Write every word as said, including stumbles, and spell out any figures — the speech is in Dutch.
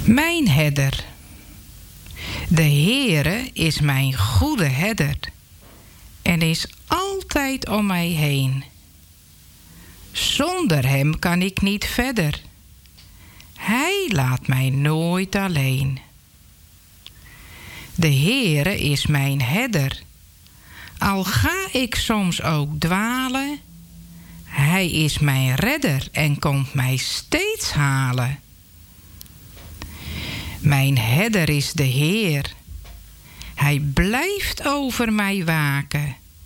Mijn herder. De Heere is mijn goede herder en is altijd om mij heen. Zonder hem kan ik niet verder. Hij laat mij nooit alleen. De Heere is mijn herder. Al ga ik soms ook dwalen, hij is mijn redder en komt mij steeds halen. Mijn herder is de Heer. Hij blijft over mij waken.